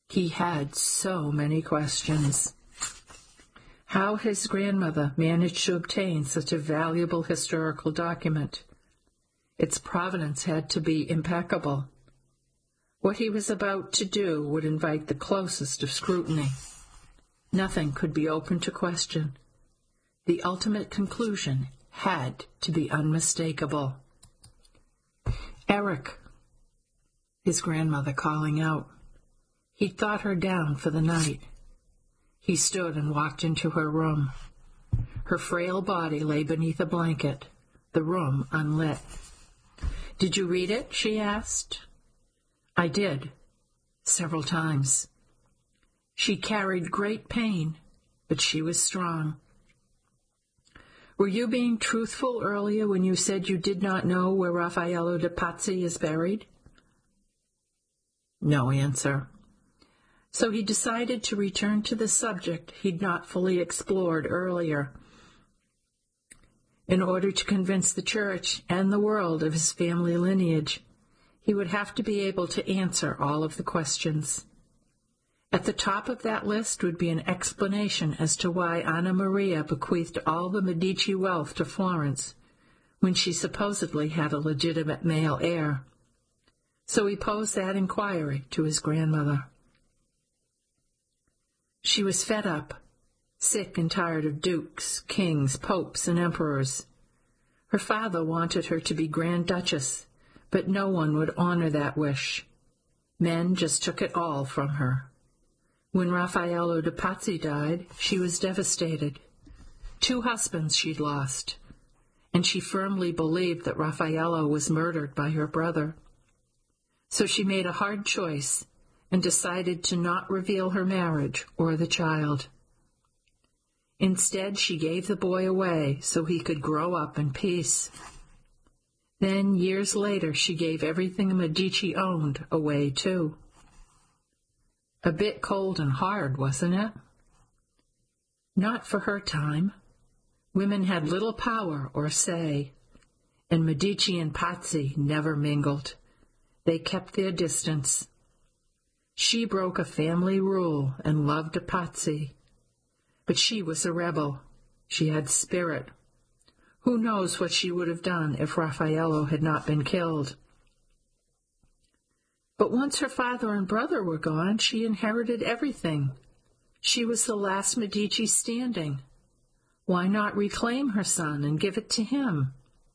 He had so many questions. How his grandmother managed to obtain such a valuable historical document. Its provenance had to be impeccable. What he was about to do would invite the closest of scrutiny. Nothing could be open to question. The ultimate conclusion had to be unmistakable. "Eric," his grandmother calling out. He'd thought her down for the night. He stood and walked into her room. Her frail body lay beneath a blanket, the room unlit. "Did you read it?" she asked. "I did, several times." She carried great pain, but she was strong. "Were you being truthful earlier when you said you did not know where Raffaello de Pazzi is buried?" No answer. So he decided to return to the subject he'd not fully explored earlier. In order to convince the church and the world of his family lineage, he would have to be able to answer all of the questions. At the top of that list would be an explanation as to why Anna Maria bequeathed all the Medici wealth to Florence when she supposedly had a legitimate male heir. So he posed that inquiry to his grandmother. She was fed up, sick and tired of dukes, kings, popes, and emperors. Her father wanted her to be Grand Duchess, but no one would honor that wish. Men just took it all from her. When Raffaello de Pazzi died, she was devastated. 2 husbands she'd lost, and she firmly believed that Raffaello was murdered by her brother. So she made a hard choice and decided to not reveal her marriage or the child. Instead, she gave the boy away so he could grow up in peace. Then, years later, she gave everything Medici owned away, too. A bit cold and hard, wasn't it? Not for her time. Women had little power or say, and Medici and Pazzi never mingled. They kept their distance. She broke a family rule and loved de Pazzi. But she was a rebel. She had spirit. Who knows what she would have done if Raffaello had not been killed? But once her father and brother were gone, she inherited everything. She was the last Medici standing. Why not reclaim her son and give it to him?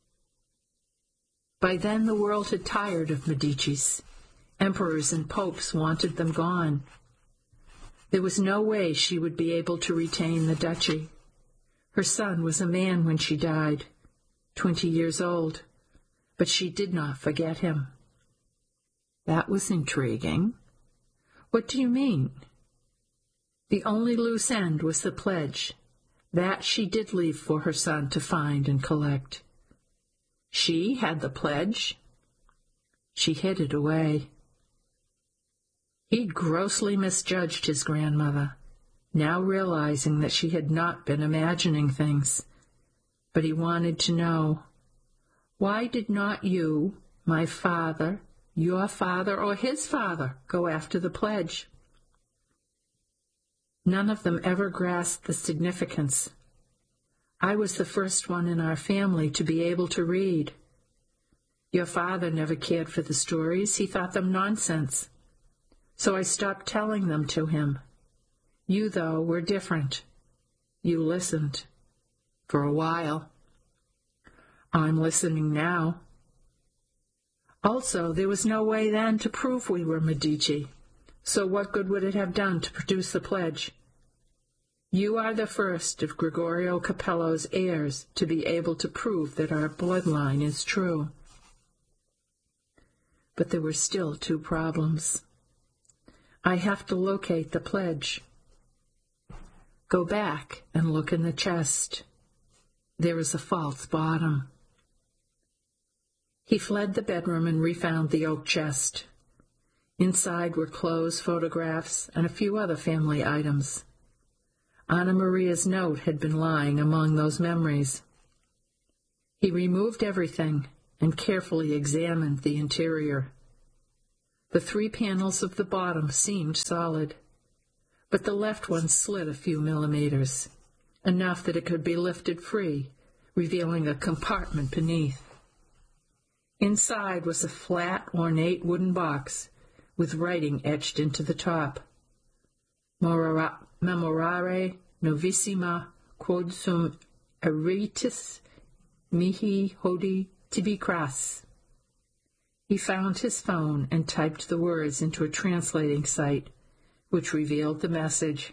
By then the world had tired of Medicis. Emperors and popes wanted them gone. There was no way she would be able to retain the duchy. Her son was a man when she died, 20 years old, but she did not forget him. That was intriguing. What do you mean? The only loose end was the pledge. That she did leave for her son to find and collect. She had the pledge. She hid it away. He'd grossly misjudged his grandmother, now realizing that she had not been imagining things. But he wanted to know, why did not you, my father, your father, or his father go after the pledge? None of them ever grasped the significance. I was the first one in our family to be able to read. Your father never cared for the stories. He thought them nonsense. So I stopped telling them to him. You, though, were different. You listened. For a while. I'm listening now. Also, there was no way then to prove we were Medici. So what good would it have done to produce the pledge? You are the first of Gregorio Capello's heirs to be able to prove that our bloodline is true. But there were still 2 problems. I have to locate the pledge. Go back and look in the chest. There is a false bottom. He fled the bedroom and refound the oak chest. Inside were clothes, photographs, and a few other family items. Anna Maria's note had been lying among those memories. He removed everything and carefully examined the interior. The 3 panels of the bottom seemed solid, but the left one slid a few millimeters, enough that it could be lifted free, revealing a compartment beneath. Inside was a flat, ornate wooden box with writing etched into the top. Memorare novissima quod sum eritis mihi hodie tibi cras. He found his phone and typed the words into a translating site, which revealed the message.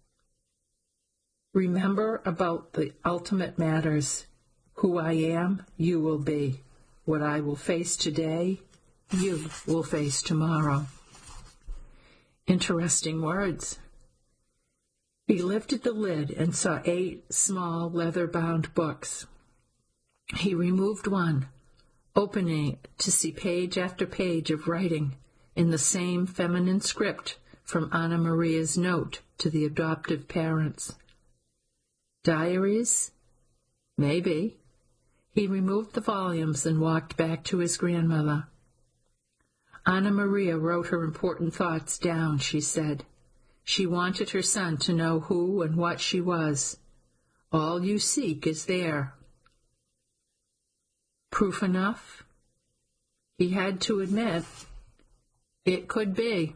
Remember about the ultimate matters. Who I am, you will be. What I will face today, you will face tomorrow. Interesting words. He lifted the lid and saw 8 small leather-bound books. He removed one, opening it to see page after page of writing in the same feminine script from Anna Maria's note to the adoptive parents. Diaries? Maybe. He removed the volumes and walked back to his grandmother. Anna Maria wrote her important thoughts down, she said. She wanted her son to know who and what she was. All you seek is there. Proof enough? He had to admit, it could be.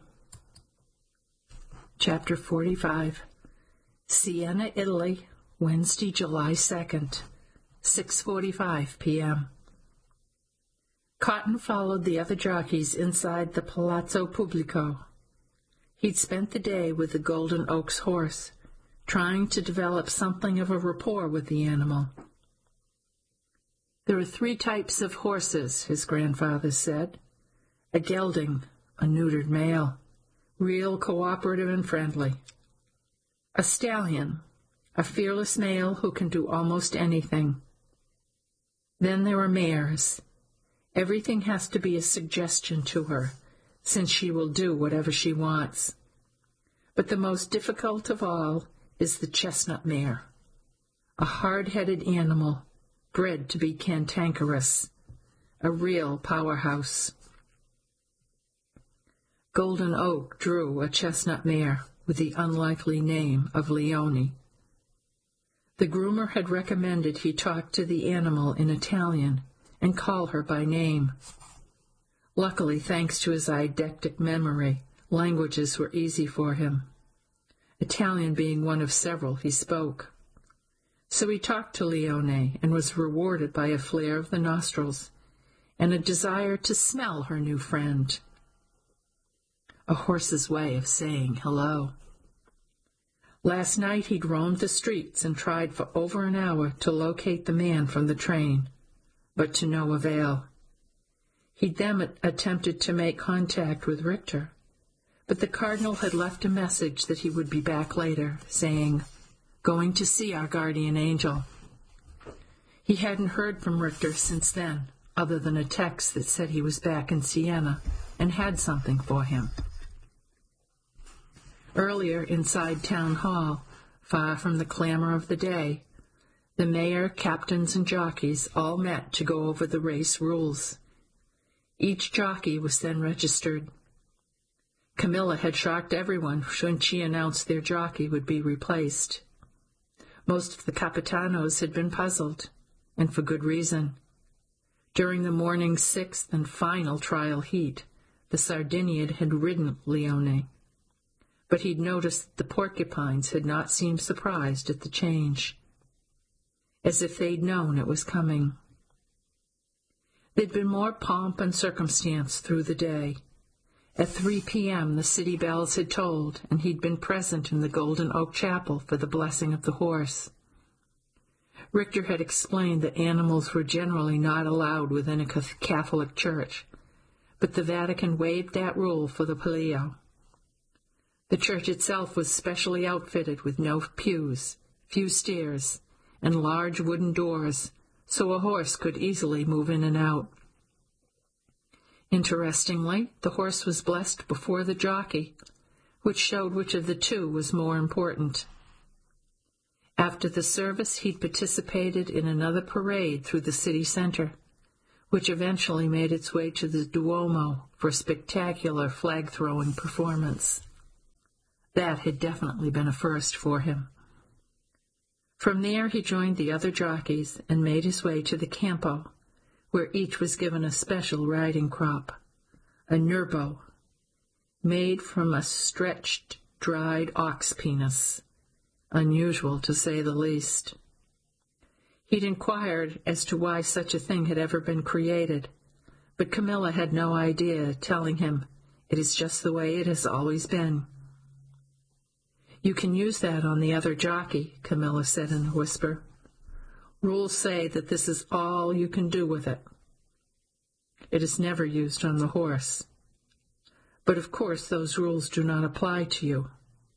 Chapter 45. Siena, Italy, Wednesday, July 2nd, 6:45 p.m. Cotton followed the other jockeys inside the Palazzo Pubblico. He'd spent the day with the Golden Oaks horse, trying to develop something of a rapport with the animal. There are 3 types of horses, his grandfather said. A gelding, a neutered male, real cooperative and friendly. A stallion, a fearless male who can do almost anything. Then there are mares. Everything has to be a suggestion to her, since she will do whatever she wants. But the most difficult of all is the chestnut mare, a hard-headed animal, bred to be cantankerous, a real powerhouse. Golden Oak drew a chestnut mare with the unlikely name of Leone. The groomer had recommended he talk to the animal in Italian and call her by name. Luckily, thanks to his eidetic memory, languages were easy for him, Italian being one of several he spoke. So he talked to Leone and was rewarded by a flare of the nostrils and a desire to smell her new friend. A horse's way of saying hello. Last night he'd roamed the streets and tried for over an hour to locate the man from the train, but to no avail. He'd then attempted to make contact with Richter, but the cardinal had left a message that he would be back later, saying, "Going to see our guardian angel." He hadn't heard from Richter since then, other than a text that said he was back in Siena and had something for him. Earlier, inside Town Hall, far from the clamor of the day, the mayor, captains, and jockeys all met to go over the race rules. Each jockey was then registered. Camilla had shocked everyone when she announced their jockey would be replaced. Most of the capitanos had been puzzled, and for good reason. During the morning's 6th and final trial heat, the Sardinian had ridden Leone, but he'd noticed the Porcupines had not seemed surprised at the change, as if they'd known it was coming. There'd been more pomp and circumstance through the day. At 3 p.m. the city bells had tolled, and he'd been present in the Golden Oak Chapel for the blessing of the horse. Richter had explained that animals were generally not allowed within a Catholic church, but the Vatican waived that rule for the Palio. The church itself was specially outfitted with no pews, few stairs, and large wooden doors, so a horse could easily move in and out. Interestingly, the horse was blessed before the jockey, which showed which of the two was more important. After the service, he'd participated in another parade through the city center, which eventually made its way to the Duomo for a spectacular flag-throwing performance. That had definitely been a first for him. From there he joined the other jockeys and made his way to the Campo, where each was given a special riding crop, a nurbo, made from a stretched, dried ox penis, unusual to say the least. He'd inquired as to why such a thing had ever been created, but Camilla had no idea, telling him, "It is just the way it has always been." "You can use that on the other jockey," Camilla said in a whisper. "Rules say that this is all you can do with it. It is never used on the horse. But of course those rules do not apply to you."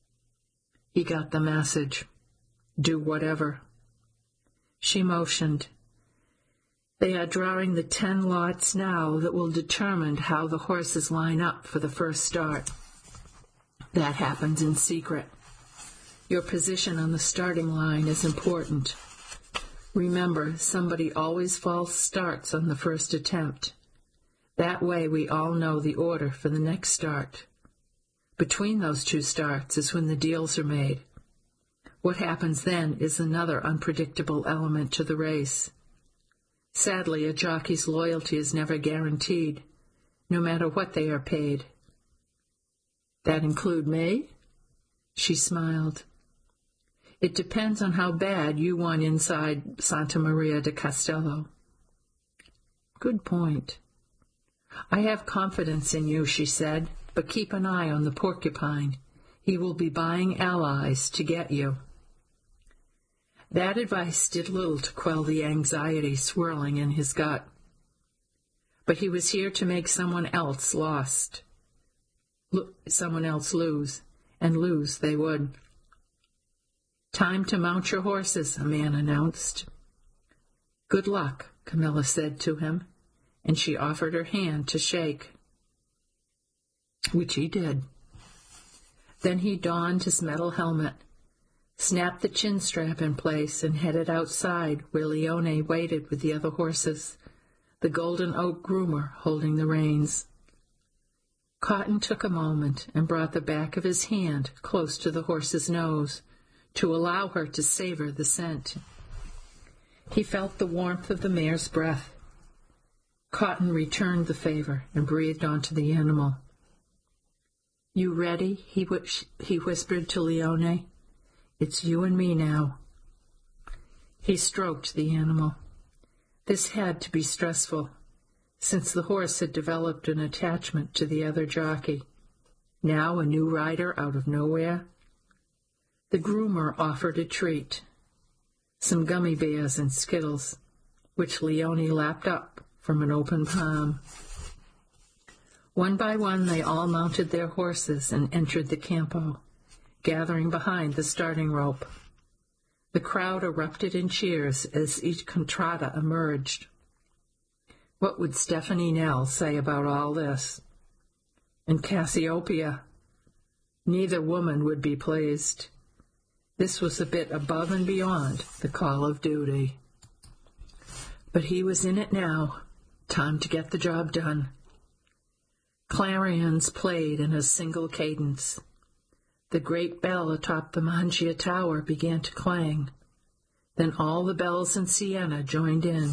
He got the message. Do whatever. She motioned. "They are drawing the 10 lots now that will determine how the horses line up for the first start. That happens in secret. Your position on the starting line is important. Remember, somebody always false starts on the first attempt. That way we all know the order for the next start. Between those two starts is when the deals are made. What happens then is another unpredictable element to the race. Sadly, a jockey's loyalty is never guaranteed, no matter what they are paid." "That include me?" She smiled. "It depends on how bad you won inside Santa Maria de Castello." "Good point." "I have confidence in you," she said, "but keep an eye on the porcupine. He will be buying allies to get you." That advice did little to quell the anxiety swirling in his gut. But he was here to make someone else lose, and lose they would. "Time to mount your horses," a man announced. "Good luck," Camilla said to him, and she offered her hand to shake, which he did. Then he donned his metal helmet, snapped the chin strap in place, and headed outside where Leone waited with the other horses, the Golden Oak groomer holding the reins. Cotton took a moment and brought the back of his hand close to the horse's nose to allow her to savor the scent. He felt the warmth of the mare's breath. Cotton returned the favor and breathed onto the animal. "You ready?" he whispered to Leone. "It's you and me now." He stroked the animal. This had to be stressful, since the horse had developed an attachment to the other jockey. Now a new rider out of nowhere. The groomer offered a treat, some gummy bears and Skittles, which Leone lapped up from an open palm. One by one they all mounted their horses and entered the Campo, gathering behind the starting rope. The crowd erupted in cheers as each contrada emerged. What would Stephanie Nell say about all this? And Cassiopeia? Neither woman would be pleased. This was a bit above and beyond the call of duty. But he was in it now. Time to get the job done. Clarions played in a single cadence. The great bell atop the Mangia Tower began to clang. Then all the bells in Siena joined in.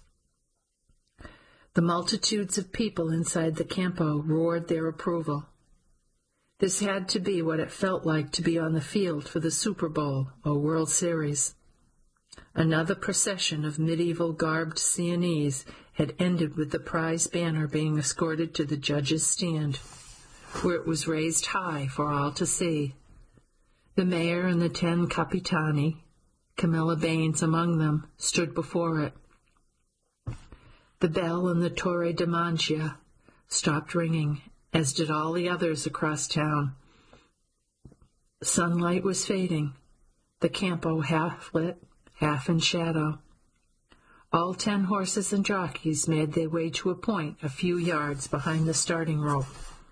The multitudes of people inside the Campo roared their approval. This had to be what it felt like to be on the field for the Super Bowl or World Series. Another procession of medieval garbed Sienese had ended with the prize banner being escorted to the judges' stand, where it was raised high for all to see. The mayor and the 10 capitani, Camilla Baines among them, stood before it. The bell in the Torre de Mangia stopped ringing, as did all the others across town. Sunlight was fading, the Campo half lit, half in shadow. All 10 horses and jockeys made their way to a point a few yards behind the starting rope.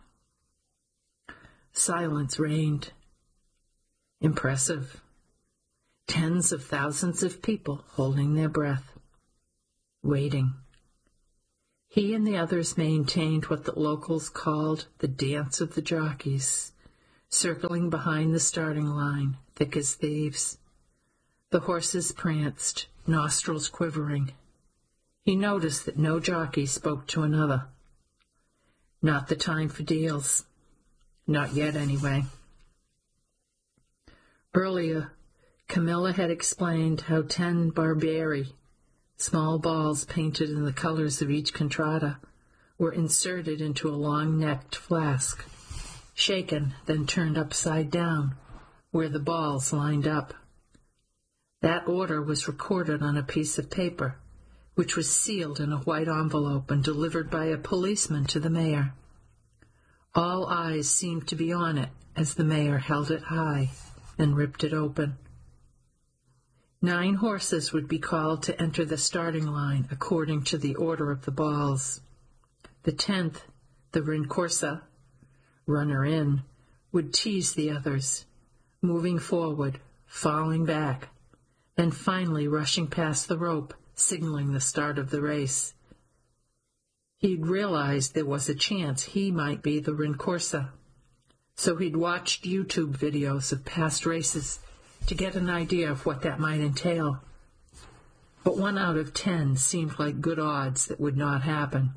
Silence reigned. Impressive. Tens of thousands of people holding their breath, waiting. He and the others maintained what the locals called the dance of the jockeys, circling behind the starting line, thick as thieves. The horses pranced, nostrils quivering. He noticed that no jockey spoke to another. Not the time for deals. Not yet, anyway. Earlier, Camilla had explained how 10 Barberi, small balls painted in the colors of each contrada, were inserted into a long-necked flask, shaken, then turned upside down, where the balls lined up. That order was recorded on a piece of paper, which was sealed in a white envelope and delivered by a policeman to the mayor. All eyes seemed to be on it as the mayor held it high and ripped it open. 9 horses would be called to enter the starting line according to the order of the balls. The 10th, the Rincorsa, runner in, would tease the others, moving forward, falling back, then finally rushing past the rope, signaling the start of the race. He'd realized there was a chance he might be the Rincorsa, so he'd watched YouTube videos of past races to get an idea of what that might entail. But 1 out of 10 seemed like good odds that would not happen.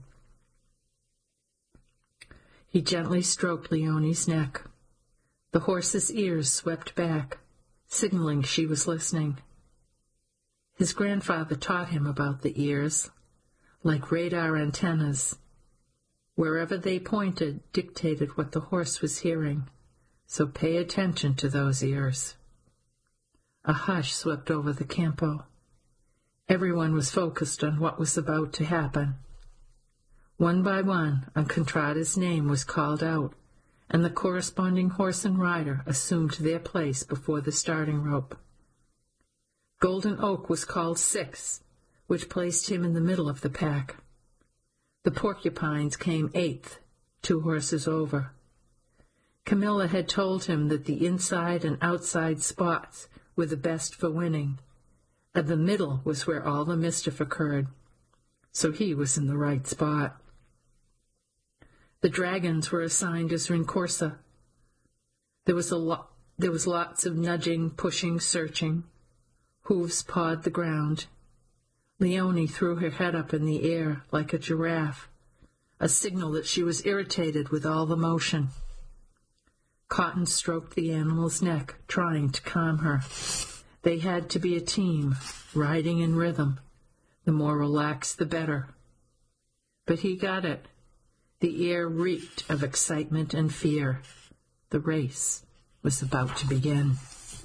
He gently stroked Leonie's neck. The horse's ears swept back, signaling she was listening. His grandfather taught him about the ears, like radar antennas. Wherever they pointed dictated what the horse was hearing, so pay attention to those ears. A hush swept over the campo. Everyone was focused on what was about to happen. One by one, a contrada's name was called out, and the corresponding horse and rider assumed their place before the starting rope. Golden Oak was called 6, which placed him in the middle of the pack. The Porcupines came 8th, 2 horses over. Camilla had told him that the inside and outside spots were the best for winning, and the middle was where all the mischief occurred, so he was in the right spot. The Dragons were assigned as Rincorsa. There was lots of nudging, pushing, searching. Hooves pawed the ground. Leonie threw her head up in the air like a giraffe, a signal that she was irritated with all the motion. Cotton stroked the animal's neck, trying to calm her. They had to be a team, riding in rhythm. The more relaxed, the better. But he got it. The air reeked of excitement and fear. The race was about to begin.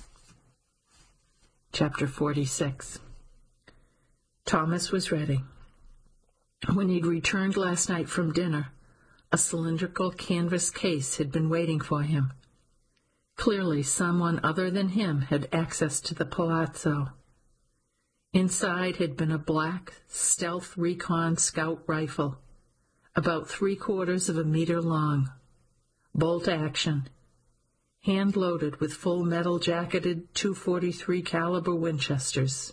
Chapter 46. Thomas was ready. When he'd returned last night from dinner, a cylindrical canvas case had been waiting for him. Clearly, someone other than him had access to the palazzo. Inside had been a black stealth recon scout rifle, about 3/4 of a meter long, bolt action, hand-loaded with full metal-jacketed .243 caliber Winchesters.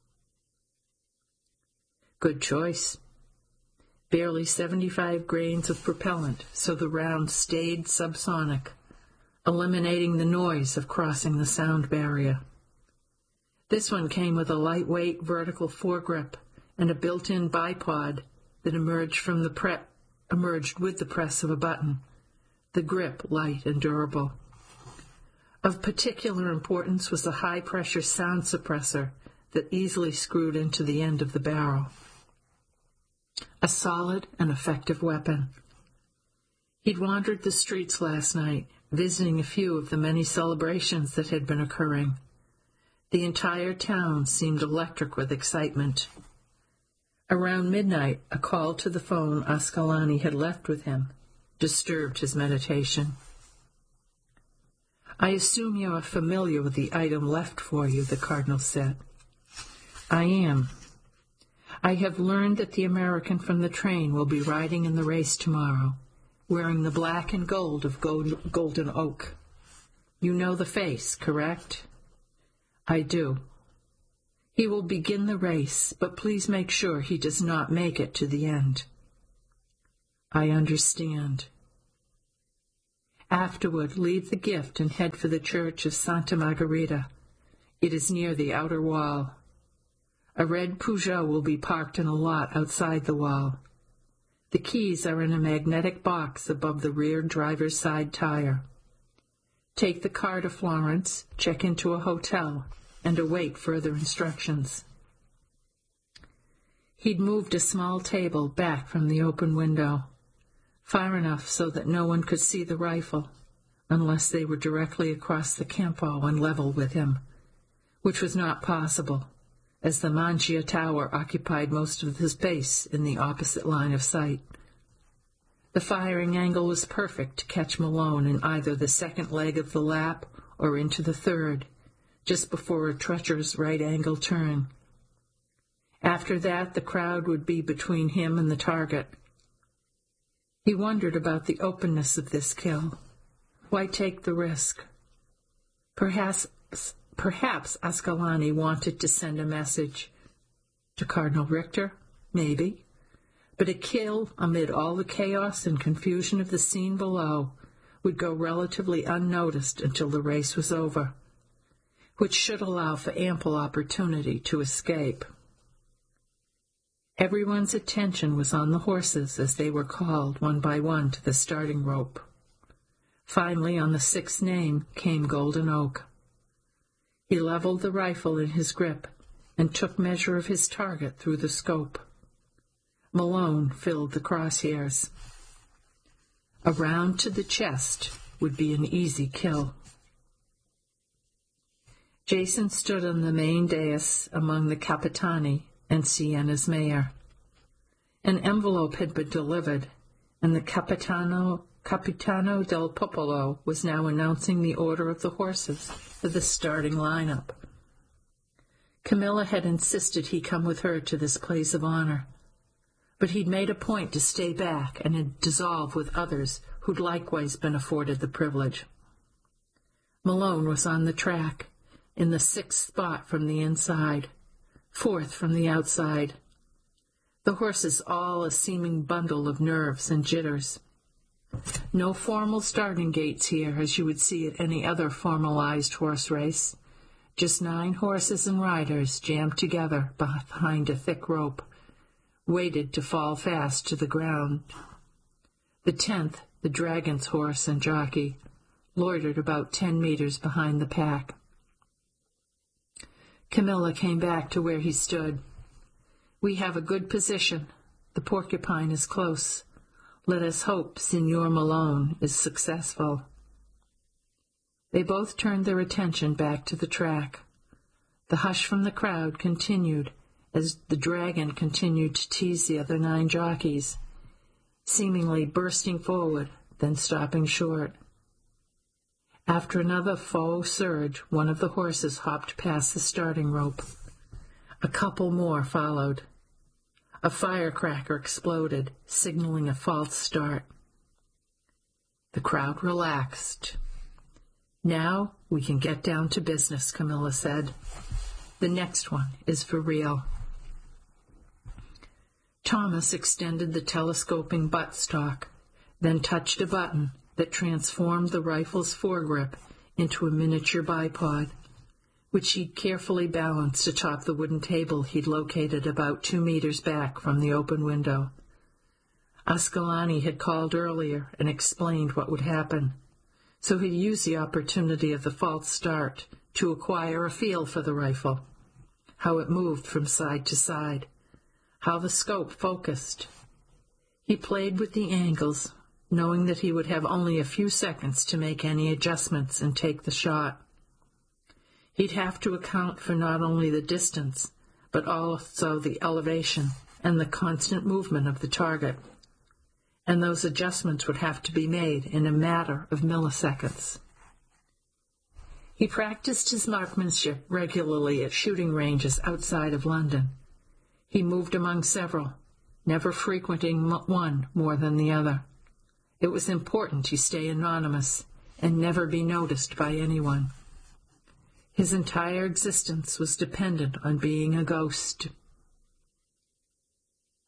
Good choice. Barely 75 grains of propellant, so the round stayed subsonic, eliminating the noise of crossing the sound barrier. This one came with a lightweight vertical foregrip and a built-in bipod that emerged with the press of a button, the grip light and durable. Of particular importance was a high-pressure sound suppressor that easily screwed into the end of the barrel. A solid and effective weapon. He'd wandered the streets last night, visiting a few of the many celebrations that had been occurring. The entire town seemed electric with excitement. Around midnight, a call to the phone Ascalani had left with him disturbed his meditation. "I assume you are familiar with the item left for you," the Cardinal said. "I am. I have learned that the American from the train will be riding in the race tomorrow, wearing the black and gold of Golden Oak. You know the face, correct?" "I do. He will begin the race, but please make sure he does not make it to the end." I understand. Afterward, leave the gift and head for the church of Santa Margarita. It is near the outer wall. A red Peugeot will be parked in a lot outside the wall. The keys are in a magnetic box above the rear driver's side tire. Take the car to Florence, check into a hotel, and await further instructions. He'd moved a small table back from the open window, far enough so that no one could see the rifle, unless they were directly across the campo and level with him, which was not possible, as the Mangia Tower occupied most of the space in the opposite line of sight. The firing angle was perfect to catch Malone in either the second leg of the lap or into the third, just before a treacherous right-angle turn. After that, the crowd would be between him and the target. He wondered about the openness of this kill. Why take the risk? Perhaps Ascalani wanted to send a message. To Cardinal Richter? Maybe. But a kill amid all the chaos and confusion of the scene below would go relatively unnoticed until the race was over, which should allow for ample opportunity to escape. Everyone's attention was on the horses as they were called one by one to the starting rope. Finally, on the sixth name, came Golden Oak. He leveled the rifle in his grip and took measure of his target through the scope. Malone filled the crosshairs. A round to the chest would be an easy kill. Jason stood on the main dais among the Capitani and Siena's mayor. An envelope had been delivered, and the Capitano del Popolo was now announcing the order of the horses for the starting lineup. Camilla had insisted he come with her to this place of honor, but he'd made a point to stay back and had dissolved with others who'd likewise been afforded the privilege. Malone was on the track, in the sixth spot from the inside, fourth from the outside. The horses all a seeming bundle of nerves and jitters. No formal starting gates here, as you would see at any other formalized horse race. Just 9 horses and riders jammed together behind a thick rope, waited to fall fast to the ground. The 10th, the Dragon's horse and jockey, loitered about 10 meters behind the pack. Camilla came back to where he stood. "We have a good position. The Porcupine is close. Let us hope Signor Malone is successful." They both turned their attention back to the track. The hush from the crowd continued as the Dragon continued to tease the other 9 jockeys, seemingly bursting forward, then stopping short. After another faux surge, one of the horses hopped past the starting rope. A couple more followed. A firecracker exploded, signaling a false start. The crowd relaxed. "Now we can get down to business," Camilla said. "The next one is for real." Thomas extended the telescoping buttstock, then touched a button that transformed the rifle's foregrip into a miniature bipod, which he'd carefully balanced atop the wooden table he'd located about 2 meters back from the open window. Ascalani had called earlier and explained what would happen, so he'd used the opportunity of the false start to acquire a feel for the rifle, how it moved from side to side, how the scope focused. He played with the angles, knowing that he would have only a few seconds to make any adjustments and take the shot. He'd have to account for not only the distance, but also the elevation and the constant movement of the target. And those adjustments would have to be made in a matter of milliseconds. He practiced his marksmanship regularly at shooting ranges outside of London. He moved among several, never frequenting one more than the other. It was important he stay anonymous and never be noticed by anyone. His entire existence was dependent on being a ghost.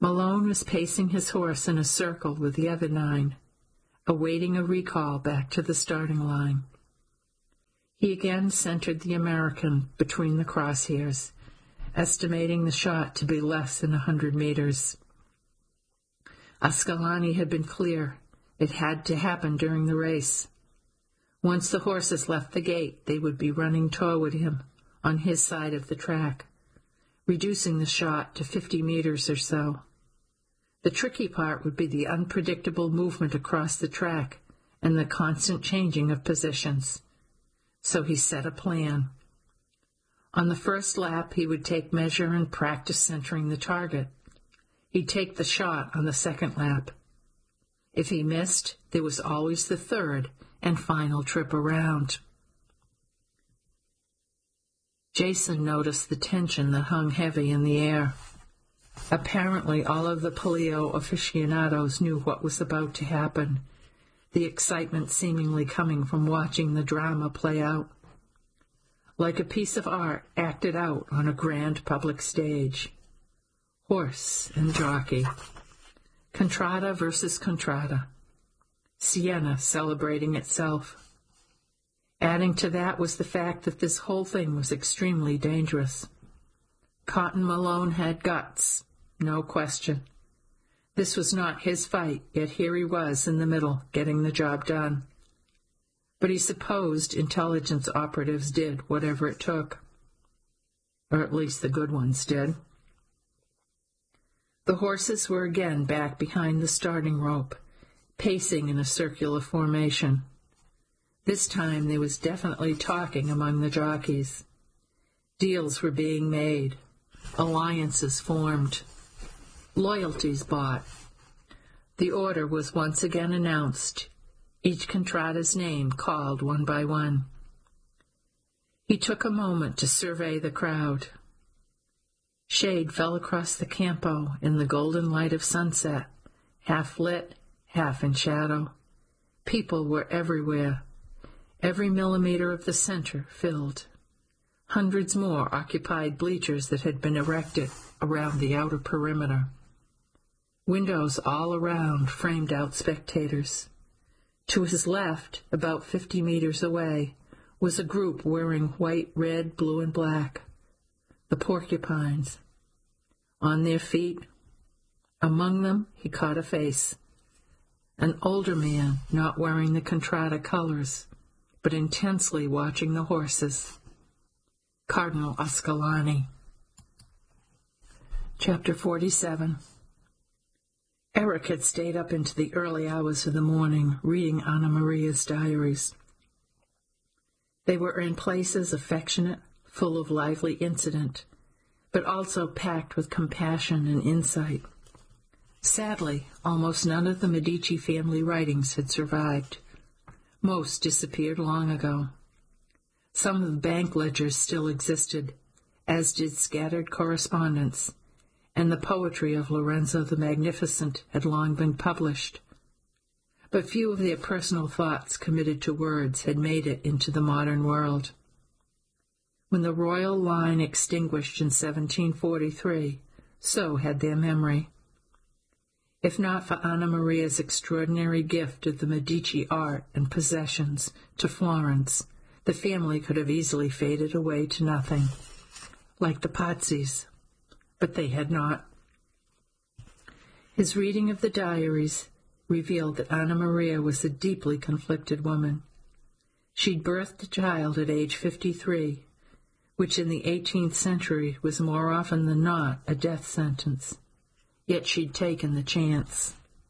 Malone was pacing his horse in a circle with the other 9, awaiting a recall back to the starting line. He again centered the American between the crosshairs, estimating the shot to be less than 100 meters. Ascalani had been clear. It had to happen during the race. Once the horses left the gate, they would be running toward him on his side of the track, reducing the shot to 50 meters or so. The tricky part would be the unpredictable movement across the track and the constant changing of positions. So he set a plan. On the first lap, he would take measure and practice centering the target. He'd take the shot on the second lap. If he missed, there was always the third and final trip around. Jason noticed the tension that hung heavy in the air. Apparently, all of the Palio aficionados knew what was about to happen, the excitement seemingly coming from watching the drama play out. Like a piece of art acted out on a grand public stage. Horse and jockey. Contrada versus Contrada. Siena celebrating itself. Adding to that was the fact that this whole thing was extremely dangerous. Cotton Malone had guts, no question. This was not his fight, yet here he was in the middle, getting the job done. But he supposed intelligence operatives did whatever it took. Or at least the good ones did. The horses were again back behind the starting rope, pacing in a circular formation. This time there was definitely talking among the jockeys. Deals were being made, alliances formed, loyalties bought. The order was once again announced, each Contrada's name called one by one. He took a moment to survey the crowd. Shade fell across the campo in the golden light of sunset, half lit, half in shadow. People were everywhere. Every millimeter of the center filled. Hundreds more occupied bleachers that had been erected around the outer perimeter. Windows all around framed out spectators. To his left, about 50 meters away, was a group wearing white, red, blue, and black. The Porcupines. On their feet, among them, he caught a face. An older man, not wearing the Contrada colors, but intensely watching the horses. Cardinal Ascalani. Chapter 47. Eric had stayed up into the early hours of the morning, reading Anna Maria's diaries. They were in places affectionate, full of lively incident, but also packed with compassion and insight. Sadly, almost none of the Medici family writings had survived. Most disappeared long ago. Some of the bank ledgers still existed, as did scattered correspondence, and the poetry of Lorenzo the Magnificent had long been published. But few of their personal thoughts committed to words had made it into the modern world. When the royal line extinguished in 1743, so had their memory. If not for Anna Maria's extraordinary gift of the Medici art and possessions to Florence, the family could have easily faded away to nothing, like the Pazzis, but they had not. His reading of the diaries revealed that Anna Maria was a deeply conflicted woman. She'd birthed a child at age 53, which in the 18th century was more often than not a death sentence. Yet she'd taken the chance.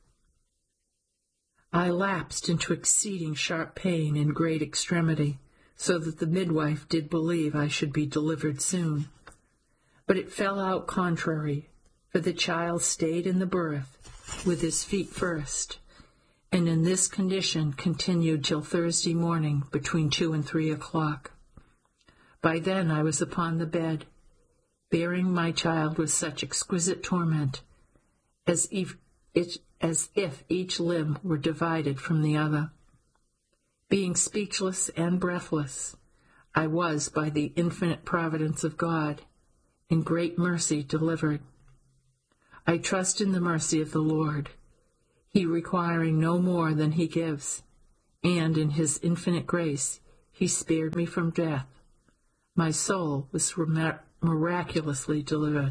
I lapsed into exceeding sharp pain and great extremity, so that the midwife did believe I should be delivered soon. But it fell out contrary, for the child stayed in the birth, with his feet first, and in this condition continued till Thursday morning between 2 and 3 o'clock. By then I was upon the bed, bearing my child with such exquisite torment, as if each limb were divided from the other. Being speechless and breathless, I was, by the infinite providence of God, in great mercy delivered. I trust in the mercy of the Lord, he requiring no more than he gives, and in his infinite grace he spared me from death. My soul was miraculously delivered.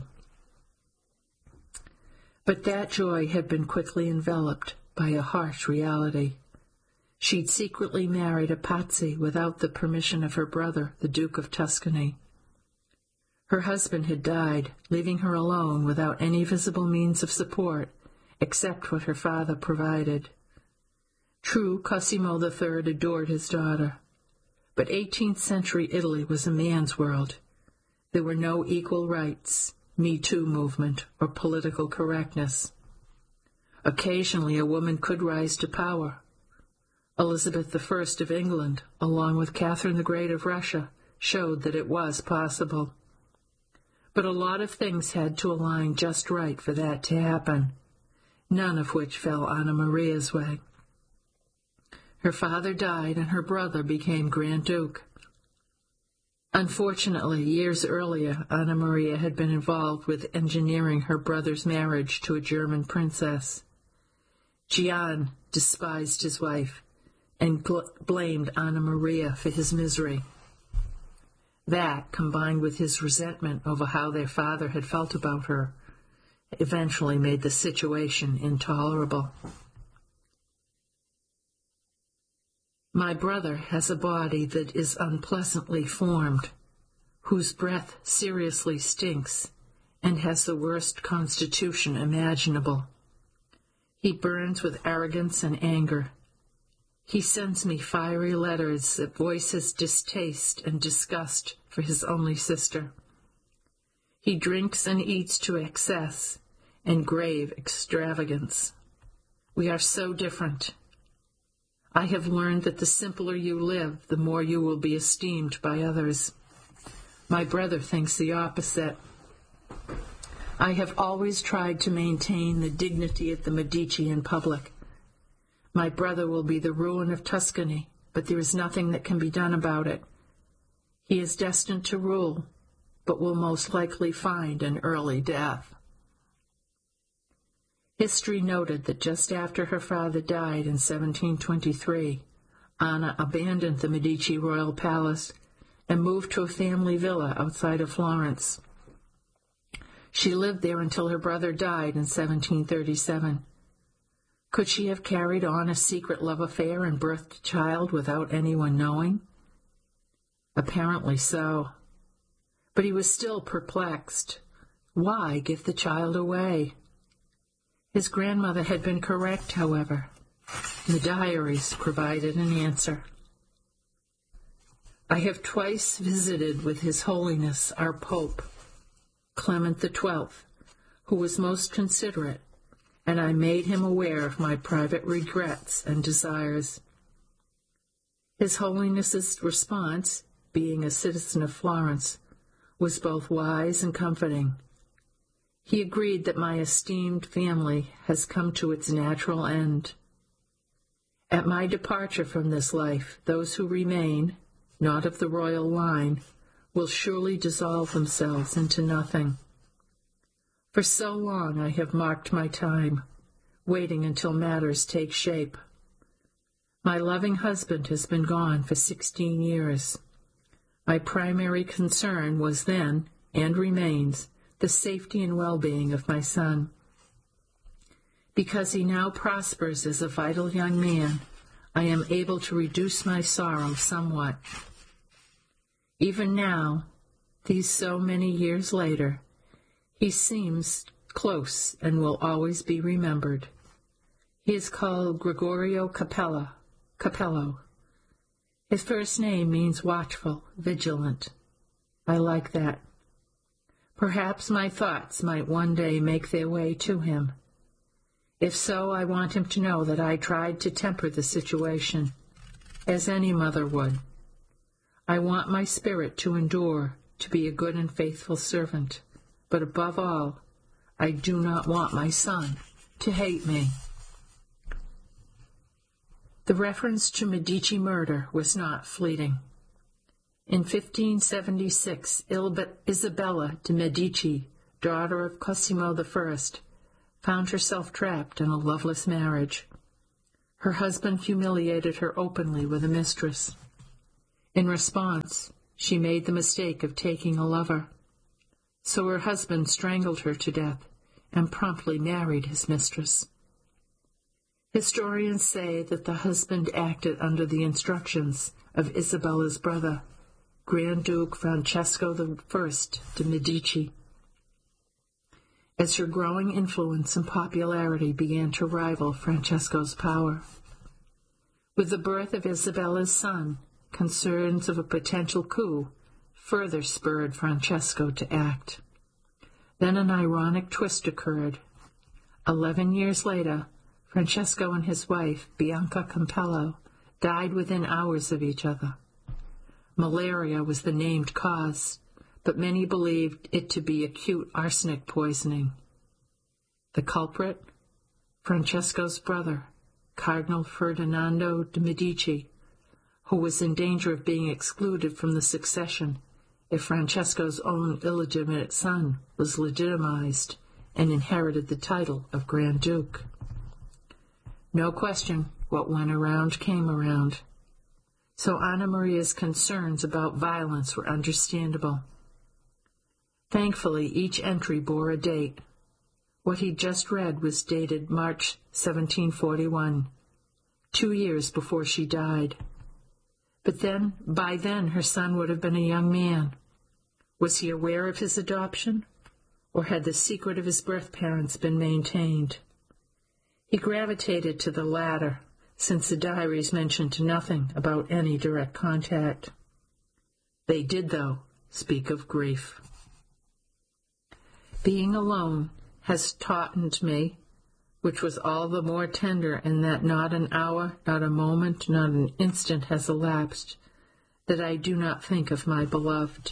But that joy had been quickly enveloped by a harsh reality. She'd secretly married a Pazzi without the permission of her brother, the Duke of Tuscany. Her husband had died, leaving her alone without any visible means of support, except what her father provided. True, Cosimo III adored his daughter, but 18th century Italy was a man's world. There were no equal rights, Me Too movement, or political correctness. Occasionally a woman could rise to power. Elizabeth I of England, along with Catherine the Great of Russia, showed that it was possible. But a lot of things had to align just right for that to happen, none of which fell Anna Maria's way. Her father died and her brother became Grand Duke. Unfortunately, years earlier, Anna Maria had been involved with engineering her brother's marriage to a German princess. Gian despised his wife and blamed Anna Maria for his misery. That, combined with his resentment over how their father had felt about her, eventually made the situation intolerable. My brother has a body that is unpleasantly formed, whose breath seriously stinks, and has the worst constitution imaginable. He burns with arrogance and anger. He sends me fiery letters that voice his distaste and disgust for his only sister. He drinks and eats to excess and grave extravagance. We are so different. I have learned that the simpler you live, the more you will be esteemed by others. My brother thinks the opposite. I have always tried to maintain the dignity of the Medici in public. My brother will be the ruin of Tuscany, but there is nothing that can be done about it. He is destined to rule, but will most likely find an early death. History noted that just after her father died in 1723, Anna abandoned the Medici royal palace and moved to a family villa outside of Florence. She lived there until her brother died in 1737. Could she have carried on a secret love affair and birthed a child without anyone knowing? Apparently so. But he was still perplexed. Why give the child away? His grandmother had been correct, however. The diaries provided an answer. I have twice visited with His Holiness our Pope, Clement XII, who was most considerate, and I made him aware of my private regrets and desires. His Holiness's response, being a citizen of Florence, was both wise and comforting. He agreed that my esteemed family has come to its natural end. At my departure from this life, those who remain, not of the royal line, will surely dissolve themselves into nothing. For so long I have marked my time, waiting until matters take shape. My loving husband has been gone for 16 years. My primary concern was then, and remains, the safety and well-being of my son. Because he now prospers as a vital young man, I am able to reduce my sorrow somewhat. Even now, these so many years later, he seems close and will always be remembered. He is called Gregorio Capello. His first name means watchful, vigilant. I like that. Perhaps my thoughts might one day make their way to him. If so, I want him to know that I tried to temper the situation, as any mother would. I want my spirit to endure, to be a good and faithful servant, but above all, I do not want my son to hate me. The reference to Medici murder was not fleeting. In 1576, Isabella de' Medici, daughter of Cosimo I, found herself trapped in a loveless marriage. Her husband humiliated her openly with a mistress. In response, she made the mistake of taking a lover. So her husband strangled her to death and promptly married his mistress. Historians say that the husband acted under the instructions of Isabella's brother, Grand Duke Francesco I de' Medici. As her growing influence and popularity began to rival Francesco's power. With the birth of Isabella's son, concerns of a potential coup further spurred Francesco to act. Then an ironic twist occurred. 11 years later, Francesco and his wife, Bianca Campello, died within hours of each other. Malaria was the named cause, but many believed it to be acute arsenic poisoning. The culprit? Francesco's brother, Cardinal Ferdinando de' Medici, who was in danger of being excluded from the succession if Francesco's own illegitimate son was legitimized and inherited the title of Grand Duke. No question, what went around came around. So Anna Maria's concerns about violence were understandable. Thankfully, each entry bore a date. What he just read was dated March 1741, 2 years before she died. But by then, her son would have been a young man. Was he aware of his adoption, or had the secret of his birth parents been maintained? He gravitated to the latter, since the diaries mentioned nothing about any direct contact. They did, though, speak of grief. Being alone has taughtened me, which was all the more tender in that not an hour, not a moment, not an instant has elapsed, that I do not think of my beloved.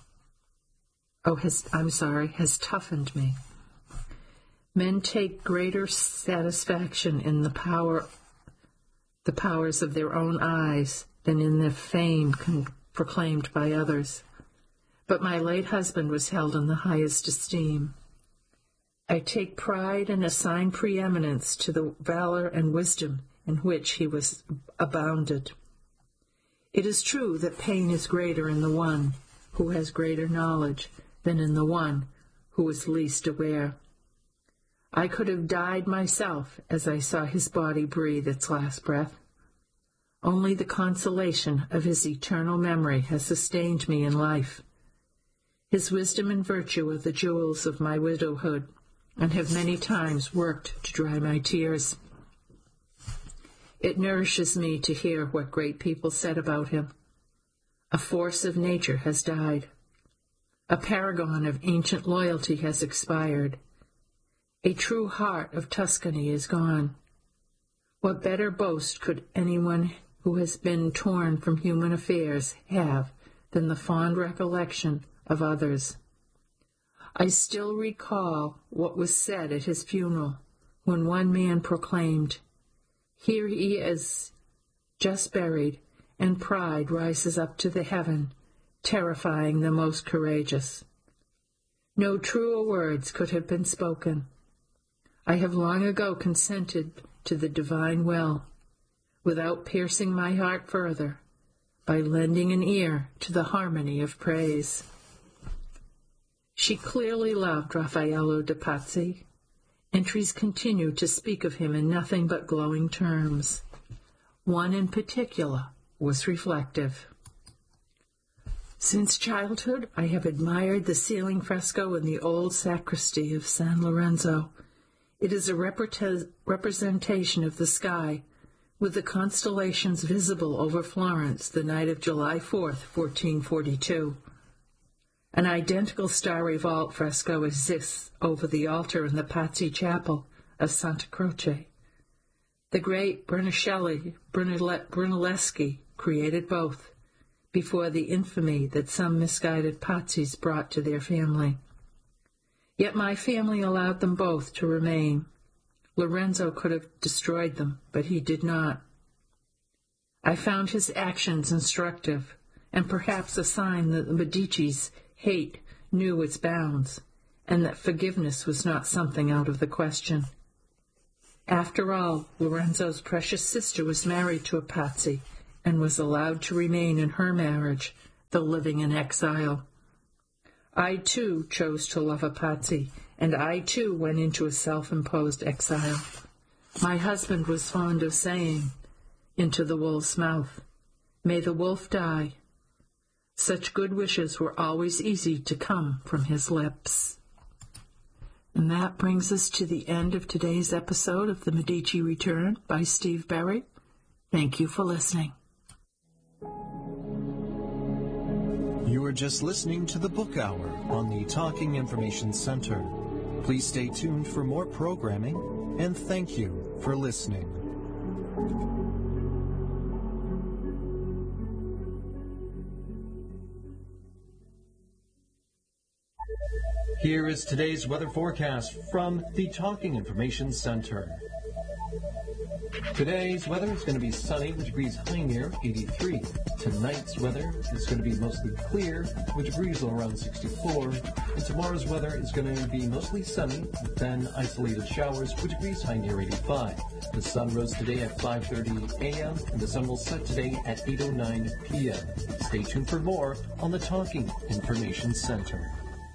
Has toughened me. Men take greater satisfaction in the powers of their own eyes than in the fame proclaimed by others. But my late husband was held in the highest esteem. I take pride and assign preeminence to the valor and wisdom in which he was abounded. It is true that pain is greater in the one who has greater knowledge than in the one who is least aware. I could have died myself as I saw his body breathe its last breath. Only the consolation of his eternal memory has sustained me in life. His wisdom and virtue are the jewels of my widowhood, and have many times worked to dry my tears. It nourishes me to hear what great people said about him. A force of nature has died. A paragon of ancient loyalty has expired. A true heart of Tuscany is gone. What better boast could anyone who has been torn from human affairs have than the fond recollection of others? I still recall what was said at his funeral, when one man proclaimed, "Here he is, just buried, and pride rises up to the heaven, terrifying the most courageous." No truer words could have been spoken. I have long ago consented to the divine will, without piercing my heart further, by lending an ear to the harmony of praise. She clearly loved Raffaello de' Pazzi. Entries continue to speak of him in nothing but glowing terms. One in particular was reflective. Since childhood, I have admired the ceiling fresco in the old sacristy of San Lorenzo. It is a representation of the sky, with the constellations visible over Florence the night of July 4th, 1442. An identical starry vault fresco exists over the altar in the Pazzi Chapel of Santa Croce. The great Brunelleschi created both, before the infamy that some misguided Pazzis brought to their family. Yet my family allowed them both to remain. Lorenzo could have destroyed them, but he did not. I found his actions instructive, and perhaps a sign that the Medici's hate knew its bounds, and that forgiveness was not something out of the question. After all, Lorenzo's precious sister was married to a Pazzi and was allowed to remain in her marriage, though living in exile. I, too, chose to love a Pazzi, and I, too, went into a self-imposed exile. My husband was fond of saying, "Into the wolf's mouth. May the wolf die." Such good wishes were always easy to come from his lips. And that brings us to the end of today's episode of The Medici Return by Steve Berry. Thank you for listening. You were just listening to the Book Hour on the Talking Information Center. Please stay tuned for more programming, and thank you for listening. Here is today's weather forecast from the Talking Information Center. Today's weather is going to be sunny with degrees high near 83. Tonight's weather is going to be mostly clear with degrees low around 64. And tomorrow's weather is going to be mostly sunny with then isolated showers with degrees high near 85. The sun rose today at 5:30 a.m. and the sun will set today at 8:09 p.m. Stay tuned for more on the Talking Information Center.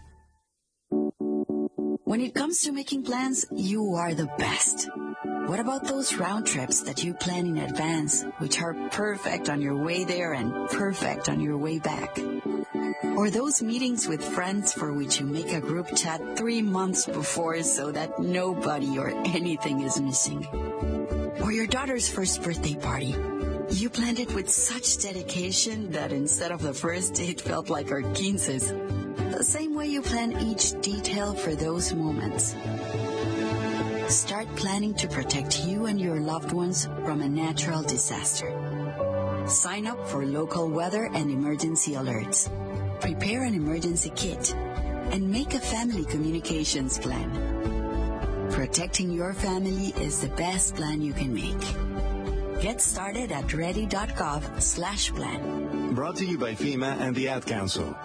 When it comes to making plans, you are the best. What about those round trips that you plan in advance, which are perfect on your way there and perfect on your way back? Or those meetings with friends for which you make a group chat 3 months before so that nobody or anything is missing? Or your daughter's first birthday party. You planned it with such dedication that instead of the first date felt like our quinces. The same way you plan each detail for those moments. Start planning to protect you and your loved ones from a natural disaster. Sign up for local weather and emergency alerts. Prepare an emergency kit and make a family communications plan. Protecting your family is the best plan you can make. Get started at ready.gov/plan. Brought to you by FEMA and the Ad Council.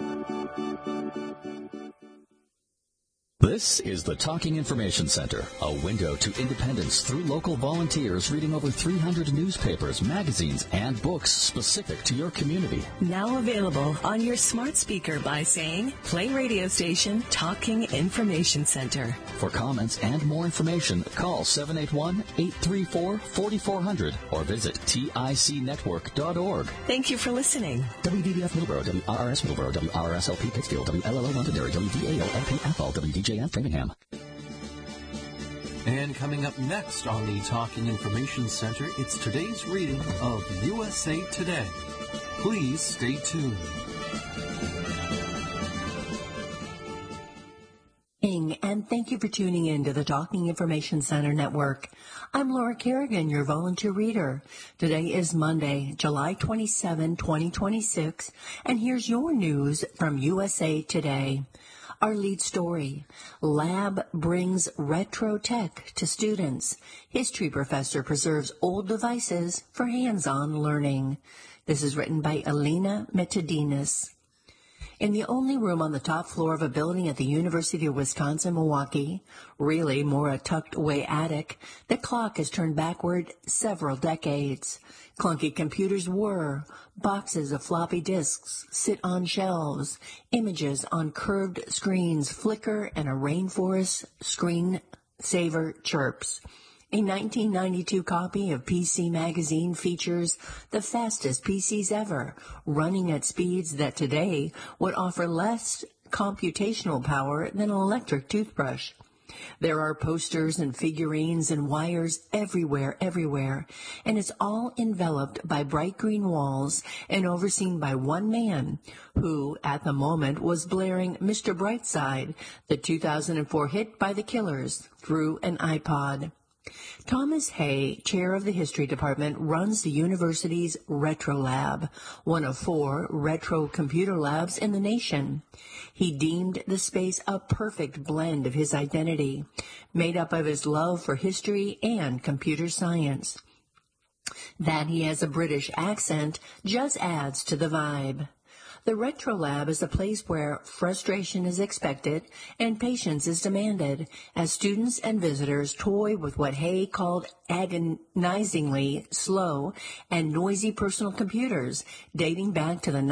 This is the Talking Information Center, a window to independence through local volunteers reading over 300 newspapers, magazines, and books specific to your community. Now available on your smart speaker by saying, play radio station Talking Information Center. For comments and more information, call 781-834-4400 or visit ticnetwork.org. Thank you for listening. WDBF Middleborough, WRRS Middleborough, WRSLP Pittsfield, WLLO Londonderry, WDAO-LP Athol, WDJF Framingham. And coming up next on the Talking Information Center, it's today's reading of USA Today. Please stay tuned. And thank you for tuning in to the Talking Information Center Network. I'm Laura Kerrigan, your volunteer reader. Today is Monday, July 27, 2026, and here's your news from USA Today. Our lead story, Lab brings retro tech to students. History professor preserves old devices for hands-on learning. This is written by Elena Metodinas. In the only room on the top floor of a building at the University of Wisconsin-Milwaukee, really more a tucked-away attic, the clock has turned backward several decades. Clunky computers whir, boxes of floppy disks sit on shelves, images on curved screens flicker, and a rainforest screensaver chirps. A 1992 copy of PC Magazine features the fastest PCs ever, running at speeds that today would offer less computational power than an electric toothbrush. There are posters and figurines and wires everywhere, and it's all enveloped by bright green walls and overseen by one man who, at the moment, was blaring Mr. Brightside, the 2004 hit by the Killers, through an iPod. Thomas Hay, chair of the history department, runs the university's Retro Lab, one of 4 retro computer labs in the nation. He deemed the space a perfect blend of his identity, made up of his love for history and computer science. That he has a British accent just adds to the vibe. The Retro Lab is a place where frustration is expected and patience is demanded as students and visitors toy with what Hay called agonizingly slow and noisy personal computers dating back to the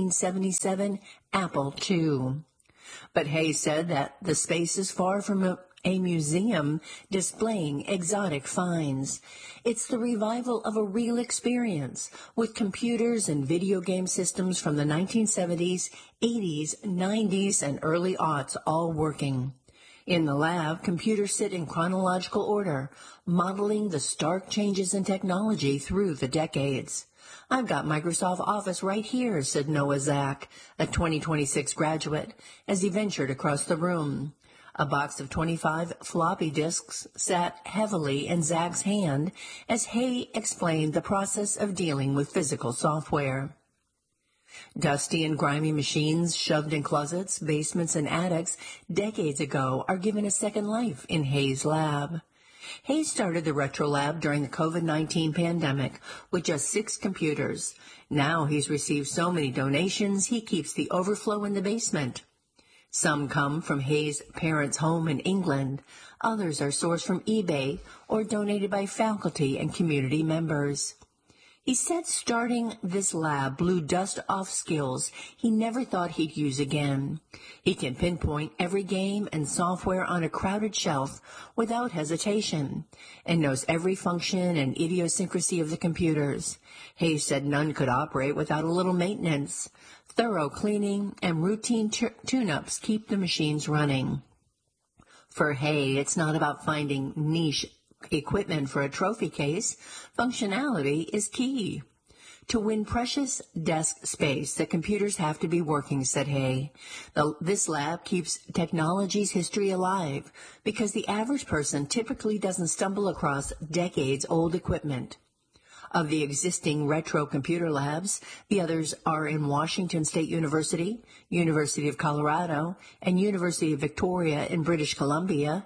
1977 Apple II. But Hay said that the space is far from a museum displaying exotic finds. It's the revival of a real experience with computers and video game systems from the 1970s, 80s, 90s, and early aughts all working. In the lab, computers sit in chronological order, modeling the stark changes in technology through the decades. I've got Microsoft Office right here, said Noah Zack, a 2026 graduate, as he ventured across the room. A box of 25 floppy disks sat heavily in Zack's hand as Hay explained the process of dealing with physical software. Dusty and grimy machines shoved in closets, basements, and attics decades ago are given a second life in Hay's lab. Hay started the Retro Lab during the COVID-19 pandemic with just 6 computers. Now he's received so many donations, he keeps the overflow in the basement. Some come from Hay's parents' home in England. Others are sourced from eBay or donated by faculty and community members. He said starting this lab blew dust off skills he never thought he'd use again. He can pinpoint every game and software on a crowded shelf without hesitation and knows every function and idiosyncrasy of the computers. Hayes said none could operate without a little maintenance. Thorough cleaning and routine tune-ups keep the machines running. For Hay, it's not about finding niche equipment for a trophy case. Functionality is key. To win precious desk space, the computers have to be working, said Hay. This lab keeps technology's history alive because the average person typically doesn't stumble across decades-old equipment. Of the existing retro computer labs, the others are in Washington State University, University of Colorado, and University of Victoria in British Columbia.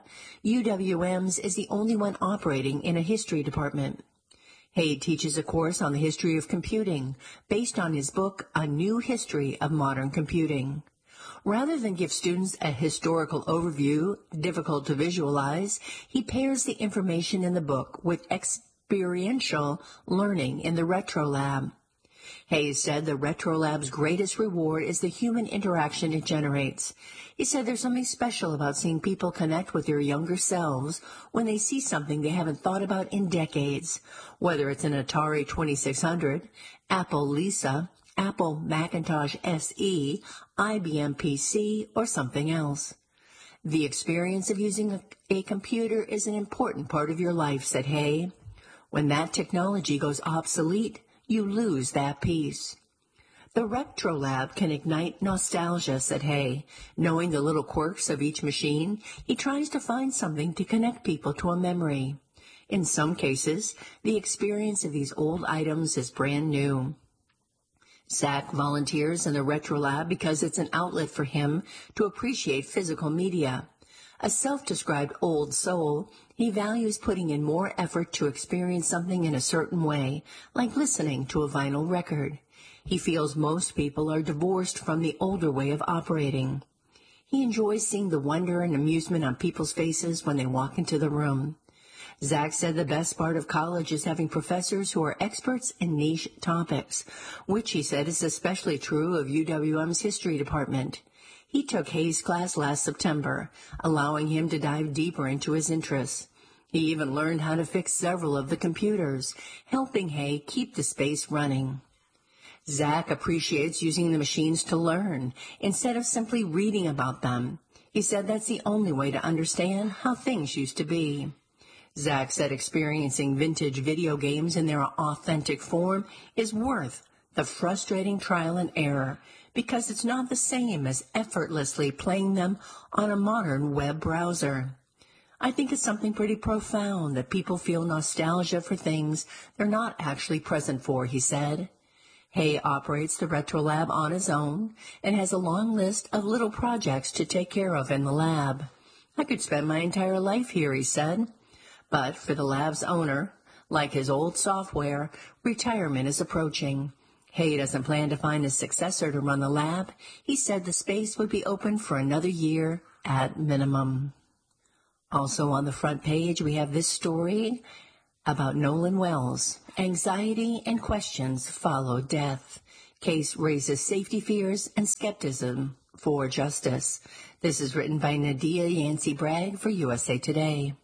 UWM's is the only one operating in a history department. Hay teaches a course on the history of computing, based on his book, A New History of Modern Computing. Rather than give students a historical overview, difficult to visualize, he pairs the information in the book with experiential learning in the Retro Lab. Hayes said the Retro Lab's greatest reward is the human interaction it generates. He said there's something special about seeing people connect with their younger selves when they see something they haven't thought about in decades, whether it's an Atari 2600, Apple Lisa, Apple Macintosh SE, IBM PC, or something else. The experience of using a computer is an important part of your life, said Hay. When that technology goes obsolete, you lose that piece. The Retro Lab can ignite nostalgia, said Hay. Knowing the little quirks of each machine, he tries to find something to connect people to a memory. In some cases, the experience of these old items is brand new. Zach volunteers in the Retro Lab because it's an outlet for him to appreciate physical media. A self-described old soul, he values putting in more effort to experience something in a certain way, like listening to a vinyl record. He feels most people are divorced from the older way of operating. He enjoys seeing the wonder and amusement on people's faces when they walk into the room. Zach said the best part of college is having professors who are experts in niche topics, which he said is especially true of UWM's history department. He took Hayes' class last September, allowing him to dive deeper into his interests. He even learned how to fix several of the computers, helping Hay keep the space running. Zach appreciates using the machines to learn, instead of simply reading about them. He said that's the only way to understand how things used to be. Zach said experiencing vintage video games in their authentic form is worth the frustrating trial and error, because it's not the same as effortlessly playing them on a modern web browser. I think it's something pretty profound that people feel nostalgia for things they're not actually present for, he said. Hay operates the Retro Lab on his own and has a long list of little projects to take care of in the lab. I could spend my entire life here, he said. But for the lab's owner, like his old software, retirement is approaching. Hay doesn't plan to find a successor to run the lab. He said the space would be open for another year at minimum. Also on the front page, we have this story about Nolan Wells. Anxiety and questions follow death. Case raises safety fears and skepticism for justice. This is written by Nadia Yancey Bragg for USA Today.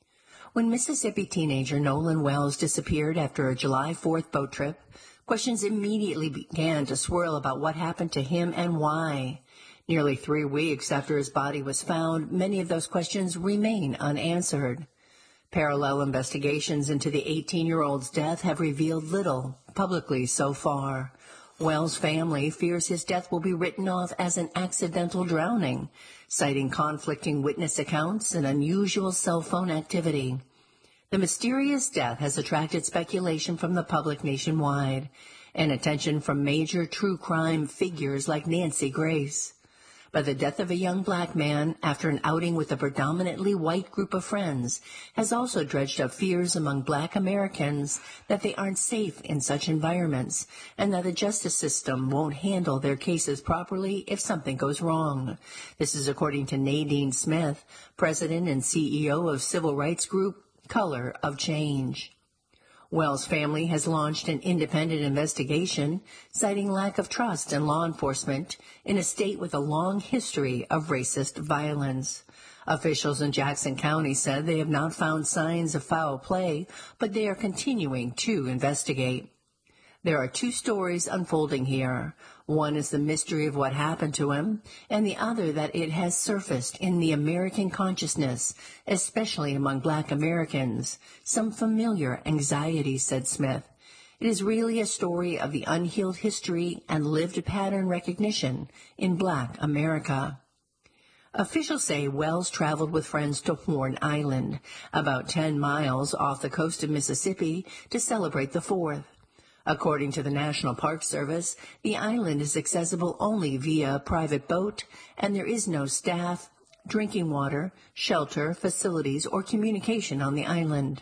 When Mississippi teenager Nolan Wells disappeared after a July 4th boat trip, questions immediately began to swirl about what happened to him and why. Nearly 3 weeks after his body was found, many of those questions remain unanswered. Parallel investigations into the 18-year-old's death have revealed little publicly so far. Wells' family fears his death will be written off as an accidental drowning, citing conflicting witness accounts and unusual cell phone activity. The mysterious death has attracted speculation from the public nationwide and attention from major true crime figures like Nancy Grace. But the death of a young black man after an outing with a predominantly white group of friends has also dredged up fears among black Americans that they aren't safe in such environments and that the justice system won't handle their cases properly if something goes wrong. This is according to Nadine Smith, president and CEO of civil rights group Color of Change. Wells' family has launched an independent investigation citing lack of trust in law enforcement in a state with a long history of racist violence. Officials in Jackson County said they have not found signs of foul play, but they are continuing to investigate. There are 2 stories unfolding here. One is the mystery of what happened to him, and the other that it has surfaced in the American consciousness, especially among black Americans, some familiar anxiety, said Smith. It is really a story of the unhealed history and lived pattern recognition in black America. Officials say Wells traveled with friends to Horn Island, about 10 miles off the coast of Mississippi, to celebrate the 4th. According to the National Park Service, the island is accessible only via private boat, and there is no staff, drinking water, shelter, facilities, or communication on the island.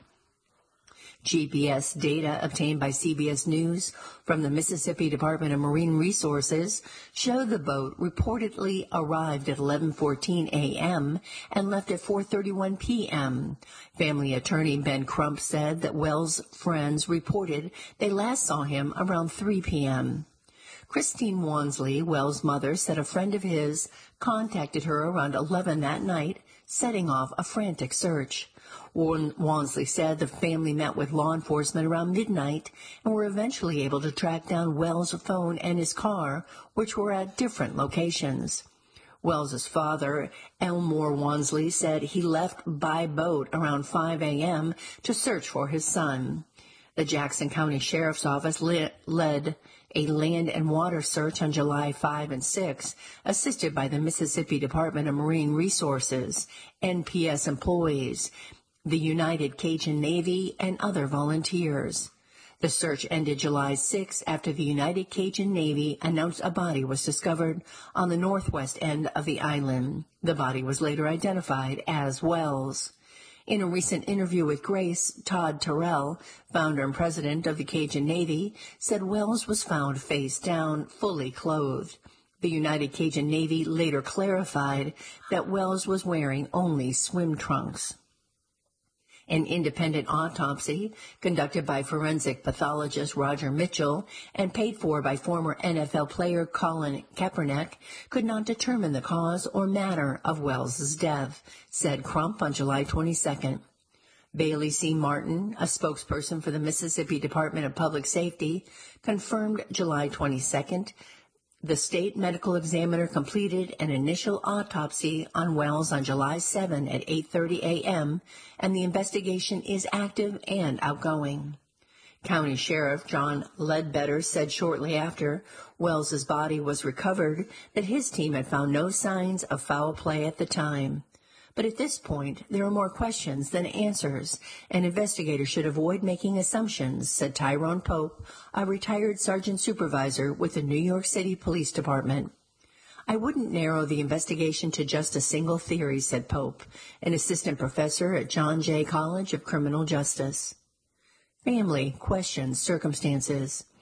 GPS data obtained by CBS News from the Mississippi Department of Marine Resources showed the boat reportedly arrived at 11:14 a.m. and left at 4:31 p.m. Family attorney Ben Crump said that Wells' friends reported they last saw him around 3 p.m. Christine Wansley, Wells' mother, said a friend of his contacted her around 11 that night, setting off a frantic search. Wansley said the family met with law enforcement around midnight and were eventually able to track down Wells' phone and his car, which were at different locations. Wells' father, Elmore Wansley, said he left by boat around 5 a.m. to search for his son. The Jackson County Sheriff's Office led a land and water search on July 5 and 6, assisted by the Mississippi Department of Marine Resources, NPS employees, the United Cajun Navy, and other volunteers. The search ended July 6 after the United Cajun Navy announced a body was discovered on the northwest end of the island. The body was later identified as Wells. In a recent interview with Grace, Todd Terrell, founder and president of the Cajun Navy, said Wells was found face down, fully clothed. The United Cajun Navy later clarified that Wells was wearing only swim trunks. An independent autopsy conducted by forensic pathologist Roger Mitchell and paid for by former NFL player Colin Kaepernick could not determine the cause or manner of Wells' death, said Crump on July 22nd. Bailey C. Martin, a spokesperson for the Mississippi Department of Public Safety, confirmed July 22nd the state medical examiner completed an initial autopsy on Wells on July 7 at 8:30 a.m., and the investigation is active and outgoing. County Sheriff John Ledbetter said shortly after Wells' body was recovered that his team had found no signs of foul play at the time. But at this point, there are more questions than answers, and investigators should avoid making assumptions, said Tyrone Pope, a retired sergeant supervisor with the New York City Police Department. I wouldn't narrow the investigation to just a single theory, said Pope, an assistant professor at John Jay College of Criminal Justice. Family, questions, circumstances.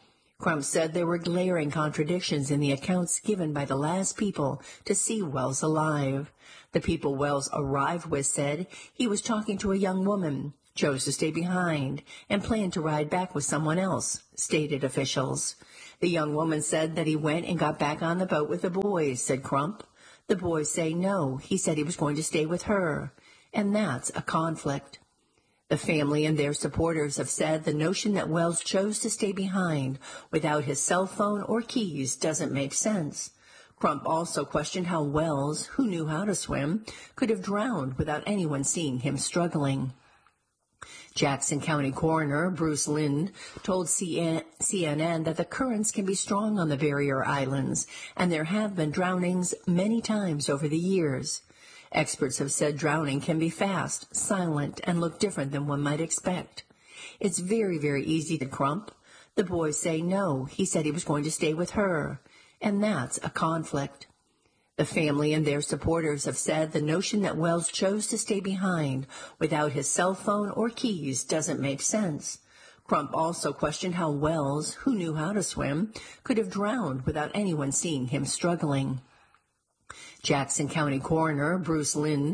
Crump said there were glaring contradictions in the accounts given by the last people to see Wells alive. The people Wells arrived with said he was talking to a young woman, chose to stay behind, and planned to ride back with someone else, stated officials. The young woman said that he went and got back on the boat with the boys, said Crump. The boys say no, he said he was going to stay with her. And that's a conflict. The family and their supporters have said the notion that Wells chose to stay behind without his cell phone or keys doesn't make sense. Crump also questioned how Wells, who knew how to swim, could have drowned without anyone seeing him struggling. Jackson County Coroner Bruce Lind told CNN that the currents can be strong on the barrier islands, and there have been drownings many times over the years. Experts have said drowning can be fast, silent, and look different than one might expect. It's very, very easy to Crump. The boys say no, he said he was going to stay with her. And that's a conflict. The family and their supporters have said the notion that Wells chose to stay behind without his cell phone or keys doesn't make sense. Crump also questioned how Wells, who knew how to swim, could have drowned without anyone seeing him struggling. Jackson County Coroner Bruce Lind